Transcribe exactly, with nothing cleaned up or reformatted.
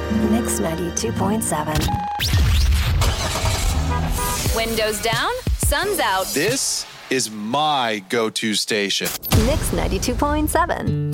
Mix ninety-two point seven. Windows down, sun's out. This is my go-to station. Mix ninety-two point seven.